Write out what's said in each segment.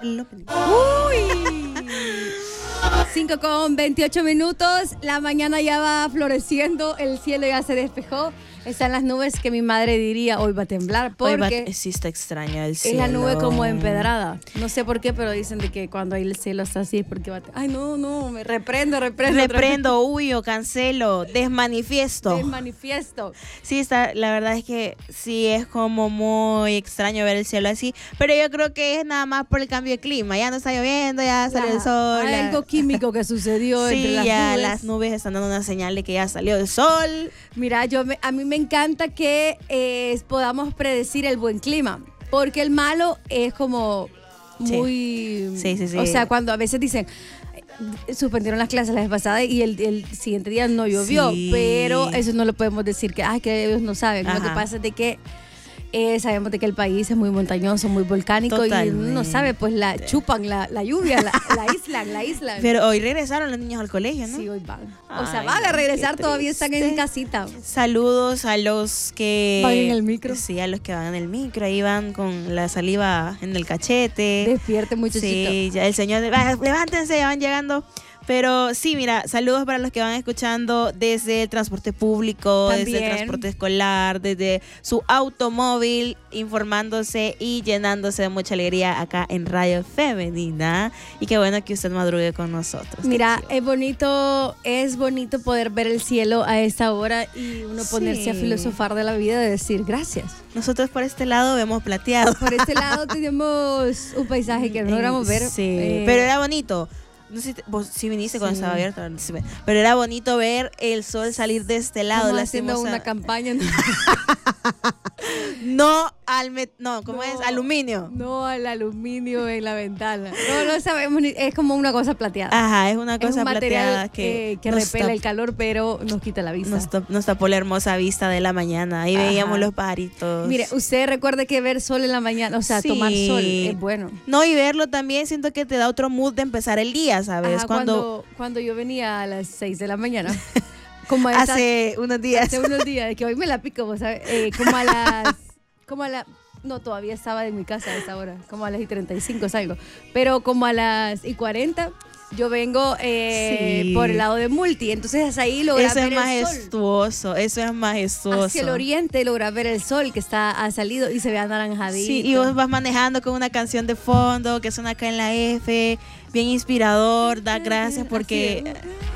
Uy. 5:28. La mañana ya va floreciendo, el cielo ya se despejó. Están las nubes que mi madre diría hoy va a temblar porque sí está extraña el cielo. es la nube como empedrada. No sé por qué, pero dicen de que cuando el cielo está así es porque va a Ay, no, me reprendo, huyo, cancelo, desmanifiesto. Sí, la verdad es que sí es como muy extraño ver el cielo así, pero yo creo que es nada más por el cambio de clima. Ya no está lloviendo, ya salió el sol. Hay algo químico que sucedió sí, entre las ya nubes. las nubes están dando una señal de que ya salió el sol. Mira, a mí me encanta que podamos predecir el buen clima, porque el malo es como muy... Sí. O sea, cuando a veces dicen, suspendieron las clases la vez pasada y el siguiente día no llovió, pero eso no lo podemos decir que ellos no saben. Ajá. Lo que pasa es de que sabemos de que el país es muy montañoso, muy volcánico. Totalmente. Y uno no sabe, pues chupan la lluvia, la isla. Pero hoy regresaron los niños al colegio, ¿no? Sí, hoy van. O sea, van a regresar, todavía están en casita. Saludos a los que van en el micro. Sí, a los que van en el micro, ahí van con la saliva en el cachete. Despierte, muchachito. Sí, ya el señor, levántense, ya van llegando. Pero sí, mira, saludos para los que van escuchando desde el transporte público, también, desde el transporte escolar, desde su automóvil, informándose y llenándose de mucha alegría acá en Radio Femenina. Y qué bueno que usted madrugue con nosotros. Mira, es bonito poder ver el cielo a esta hora y uno ponerse a filosofar de la vida, de decir gracias. Nosotros por este lado vemos plateado. Por este lado tenemos un paisaje que no logramos ver. Sí, pero era bonito. No sé si vos sí viniste cuando estaba abierto, pero era bonito ver el sol salir de este lado. Estamos haciendo una campaña. ¿Cómo es? Aluminio. No al aluminio en la ventana. No sabemos, es como una cosa plateada. Ajá, es una cosa plateada que repele el calor, pero nos quita la vista. Nos tapó la hermosa vista de la mañana. Ahí veíamos los pajaritos. Mire, usted recuerde que ver sol en la mañana, o sea, tomar sol es bueno. No, y verlo también siento que te da otro mood de empezar el día, ¿sabes? Ajá, cuando yo venía a las 6 de la mañana. Hace unos días, que hoy me la pico, ¿sabes? No, todavía estaba en mi casa a esa hora, como a las 35 salgo, pero como a las 40 yo vengo por el lado de Multi, entonces ahí logras ver el sol. Eso es majestuoso. Hacia el oriente logras ver el sol que ha salido y se ve anaranjadito. Sí, y vos vas manejando con una canción de fondo que suena acá en la F, bien inspirador, da gracias porque...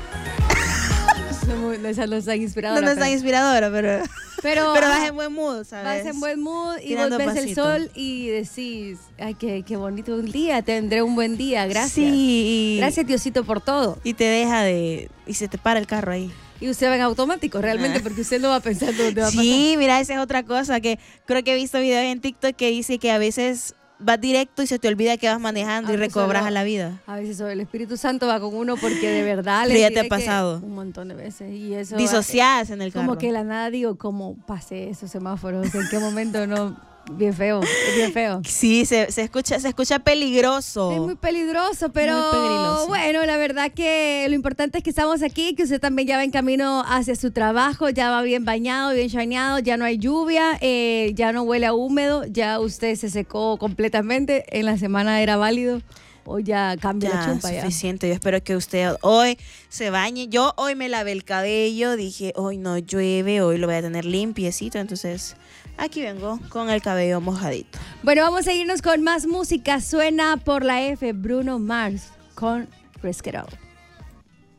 No están inspiradora. No están inspiradora, pero vas en buen mood, ¿sabes? Vas en buen mood y vos ves el sol y decís, ay, qué bonito un día, tendré un buen día, gracias. Sí. Gracias, Diosito, por todo. Y te deja y se te para el carro ahí. Y usted va en automático, realmente, porque usted no va pensando dónde va a pasar. Sí, mira, esa es otra cosa que creo que he visto videos en TikTok que dice que a veces vas directo y se te olvida que vas manejando y recobras a la vida. A veces el Espíritu Santo va con uno porque de verdad pero ya te ha pasado un montón de veces y eso disociadas en el carro. Como que la nada digo, ¿cómo pasé esos semáforos? ¿En qué momento no? Bien feo. Sí, se escucha peligroso. Es muy peligroso, pero bueno, la verdad que lo importante es que estamos aquí, que usted también ya va en camino hacia su trabajo, ya va bien bañado, bien shineado, ya no hay lluvia, ya no huele a húmedo, ya usted se secó completamente, en la semana era válido. Hoy ya cambia la chumpa ya. Suficiente. Yo espero que usted hoy se bañe. Yo hoy me lavé el cabello, dije, hoy no llueve, hoy lo voy a tener limpiecito, entonces aquí vengo con el cabello mojadito. Bueno, vamos a irnos con más música. Suena por la F, Bruno Mars con Risk It All.